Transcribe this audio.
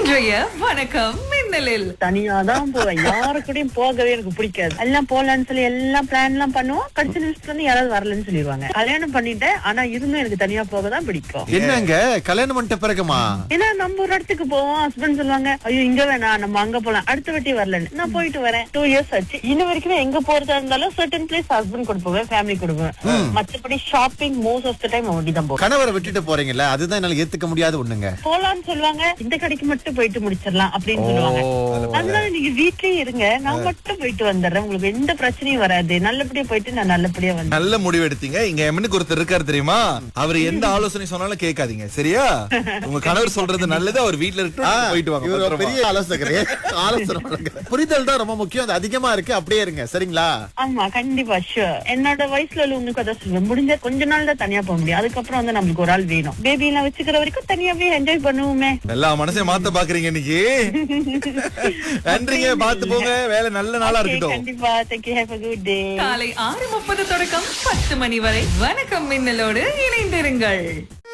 இன்றைய வணக்கம் மின்னலில் தனியா தான் போவேன். யாரு கூடயும் போகவே எனக்கு பிடிக்காது. எல்லாம் போலான்னு சொல்லி எல்லாம் பிளான் எல்லாம் பண்ணுவோம். கடைசி நிமிஷத்துல வந்து யாராவது வரலன்னு சொல்லிடுவாங்க. கல்யாணம் பண்ணிட்டேன், ஆனா இருந்தும் எனக்கு தனியா போக தான் பிடிக்கும். என்னங்க கல்யாணம் பண்ணிட்ட பிறகுமா? ஏன்னா நம்ம ஒரு இடத்துக்கு போவோம், ஹஸ்பண்ட் சொல்லுவாங்க ஐயோ இங்க வேணாம் நம்ம அங்க போலாம், அடுத்த வாட்டி வரலன்னு. நான் போயிட்டு வரேன். 2 years ஆச்சு. இன்ன வரைக்கும் எங்க போறதா இருந்தாலும் சர்டன் பிளேஸ் ஹஸ்பண்ட் கூட போவேன், ஃபேமிலி கூட போவேன். மத்தபடி shopping most of the time அப்படி தான் போவேன். கணவரை விட்டுட்டு போறீங்கல்ல, அதுதான் என்னால ஏத்துக்க முடியாத ஒண்ணுங்க. போலான்னு சொல்லுவாங்க, இந்த கடைக்கு மட்டும் போயிட்டு முடிச்சிடலாம் அப்படின்னு சொல்லுவாங்க. அதனால நீங்க வீட்லயே இருங்க, நான் மட்டும் போயிட்டு வந்துடுறேன், உங்களுக்கு எந்த பிரச்சனையும் வராது, நல்லபடியா போயிட்டு நான் நல்லபடியா வந்து. நல்ல முடிவு எடுத்தீங்க. இங்க எம்னுக்கு ஒருத்தர் இருக்காரு தெரியுமா, அவர் எந்த ஆலோசனை சொன்னாலும் கேட்காதீங்க, சரியா? உங்க கணவர் சொல்றது நல்லது, அவர் வீட்டுல இருக்கு, போயிட்டு வாங்க. இவர் ஒரு பத்திரமா. பெரிய ஆலோசகரே. ஆலோசனை வழங்குறாரு. புரிதல் தான் ரொம்ப முக்கியம். அது அதிகமா இருக்கு, அப்படியே இருங்க, சரிங்களா? ஆமா கண்டிப்பா ஷூர். என்னோட வயசுல உள்ளவங்களுக்கு அதான் சொல்லுவேன், முடிஞ்ச கொஞ்ச நாள் தான் தனியா போக முடியும், அதுக்கப்புறம் வந்து நம்மளுக்கு ஒரு ஆள் வேணும். பேபி எல்லாம் வச்சுக்கிற வரைக்கும் தனியாவே என்ஜாய் பண்ணுவோமே. எல்லா மனசையும் மாத்த பாக்குறீங்க இன்னைக்கு. நன்றிங்க, பாத்து போங்க, வேலை நல்ல நாளா Okay, இருக்கட்டும். கண்டிப்பா. Thank you. Have a good day. காலை 6:30 தொடக்கம் 10 மணி வரை வணக்கம் மின்னலோடு இணைந்திருங்கள்.